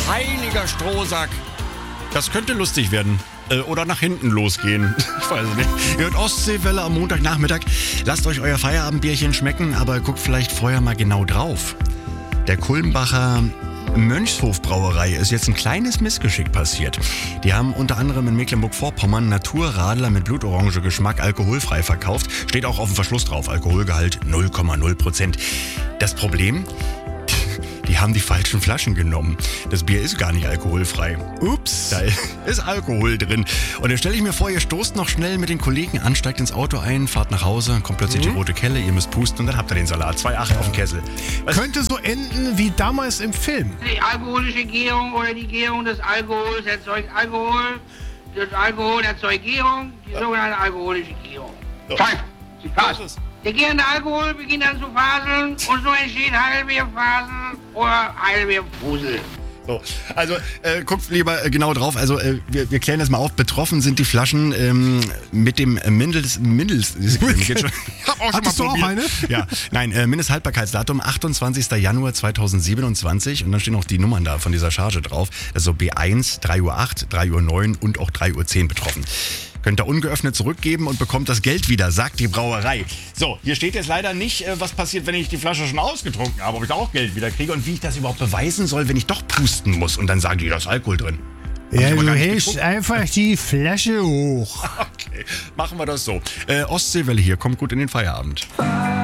heiliger Strohsack. Das könnte lustig werden. Oder nach hinten losgehen. Ich weiß es nicht. Ihr hört Ostseewelle am Montagnachmittag. Lasst euch euer Feierabendbierchen schmecken, aber guckt vielleicht vorher mal genau drauf. Der Kulmbacher Mönchshof-Brauerei ist jetzt ein kleines Missgeschick passiert. Die haben unter anderem in Mecklenburg-Vorpommern Naturradler mit Blutorange-Geschmack alkoholfrei verkauft. Steht auch auf dem Verschluss drauf, Alkoholgehalt 0,0%. Das Problem? Die haben die falschen Flaschen genommen. Das Bier ist gar nicht alkoholfrei. Ups, da ist Alkohol drin. Und dann stelle ich mir vor, ihr stoßt noch schnell mit den Kollegen an, steigt ins Auto ein, fahrt nach Hause, kommt plötzlich die rote Kelle, ihr müsst pusten und dann habt ihr den Salat. 2,8 auf dem Kessel. Könnte so enden wie damals im Film. Die alkoholische Gärung oder die Gärung des Alkohols erzeugt Alkohol. Das Alkohol erzeugt Gärung, die sogenannte alkoholische Gärung. So. Fein, sie passt. Der gärende Alkohol beginnt dann zu faseln und so entsteht Heidelbeerfasel oder Heidelbeerfusel. So, also guckt lieber genau drauf. Also wir klären das mal auf. Betroffen sind die Flaschen mit dem Hattest du auch eine? Ja, nein, Mindesthaltbarkeitsdatum 28. Januar 2027 und dann stehen auch die Nummern da von dieser Charge drauf. Also B1, 3:08 Uhr, 3:09 Uhr und auch 3:10 Uhr betroffen. Könnt ihr ungeöffnet zurückgeben und bekommt das Geld wieder, sagt die Brauerei. So, hier steht jetzt leider nicht, was passiert, wenn ich die Flasche schon ausgetrunken habe, ob ich da auch Geld wieder kriege und wie ich das überhaupt beweisen soll, wenn ich doch pusten muss. Und dann sagen die, da ist Alkohol drin. Ja, du hältst einfach die Flasche hoch. Okay, machen wir das so. Ostseewelle hier, kommt gut in den Feierabend.